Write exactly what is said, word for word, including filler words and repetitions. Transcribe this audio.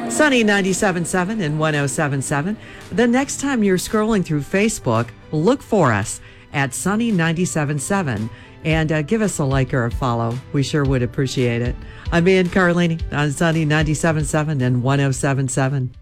Sunny ninety-seven point seven and one oh seven point seven. The next time you're scrolling through Facebook, look for us at Sunny ninety-seven point seven and uh, give us a like or a follow. We sure would appreciate it. I'm Ann Carlini on Sunny ninety-seven point seven and one oh seven point seven.